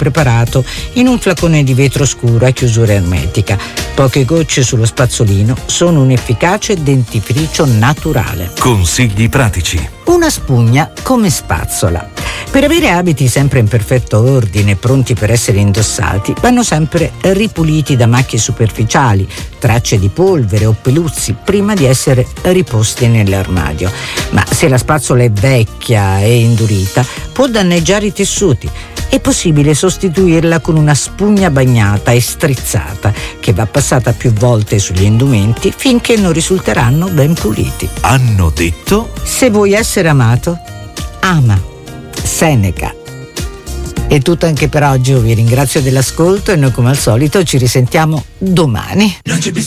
preparato in un flacone di vetro scuro a chiusura ermetica. Poche gocce sullo spazzolino sono un efficace dentifricio naturale. Consigli pratici. Una spugna come spazzola. Per avere abiti sempre in perfetto ordine, pronti per essere indossati, vanno sempre ripuliti da macchie superficiali, tracce di polvere o peluzzi prima di essere riposti nell'armadio. Ma se la spazzola è vecchia e indurita, può danneggiare i tessuti. È possibile sostituirla con una spugna bagnata e strizzata che va passata più volte sugli indumenti finché non risulteranno ben puliti. Hanno detto? Se vuoi essere amato, ama. Seneca. È tutto anche per oggi, vi ringrazio dell'ascolto e noi come al solito ci risentiamo domani.